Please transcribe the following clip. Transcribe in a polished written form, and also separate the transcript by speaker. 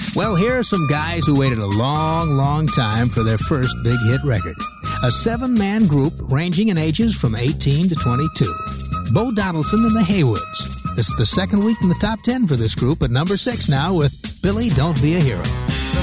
Speaker 1: Well, here are some guys who waited a long, long time for their first big hit record. A 7-man group ranging in ages from 18 to 22. Bo Donaldson and the Haywoods. This is the second week in the top 10 for this group, at number 6 now with Billy, Don't Be a Hero.